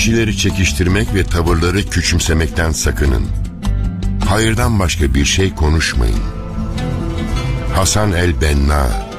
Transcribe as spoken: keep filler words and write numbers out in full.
Kişileri çekiştirmek ve tavırları küçümsemekten sakının. Hayırdan başka bir şey konuşmayın. Hasan el-Benna